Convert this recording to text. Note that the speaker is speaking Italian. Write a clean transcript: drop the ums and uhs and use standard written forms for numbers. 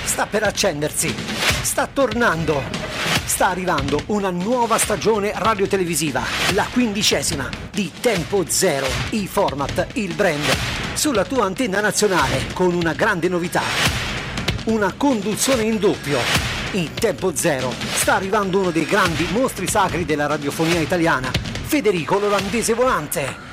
sta per accendersi, sta tornando, sta arrivando una nuova stagione radiotelevisiva, la 15ª di Tempo Zero, i format, il brand, sulla tua antenna nazionale con una grande novità, una conduzione in doppio. In Tempo Zero sta arrivando uno dei grandi mostri sacri della radiofonia italiana, Federico l'Olandese Volante.